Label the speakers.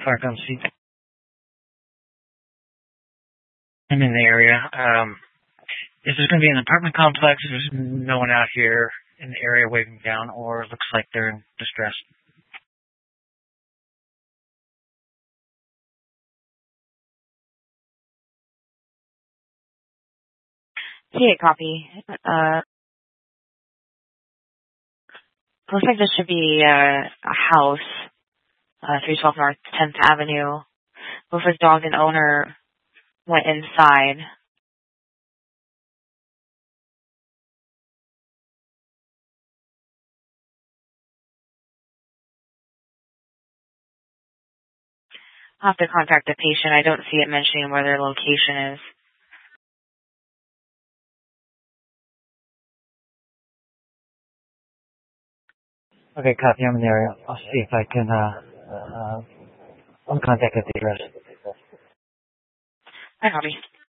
Speaker 1: Farcom Street. I'm in the area. If there's going to be an apartment complex, there's no one out here in the area waving down, or it looks like they're in distress.
Speaker 2: Yeah, copy. Looks like this should be a house, 312 North 10th Avenue. Looks like dog and owner went inside. I'll have to contact the patient. I don't see it mentioning where their location is.
Speaker 1: Okay, copy. I'm in the area. I'll see if I can, I'll contact the address.
Speaker 2: I copy.